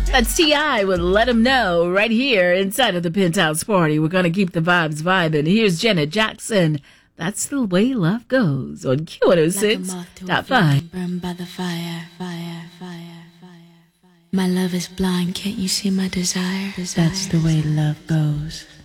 That's T.I. with Let 'Em Know right here inside of the Penthouse Party. We're going to keep the vibes vibing. Here's Janet Jackson. That's the way love goes on Q106.5. Burned by the fire, fire, fire, fire. My love is blind, can't you see my desire? That's the way love goes.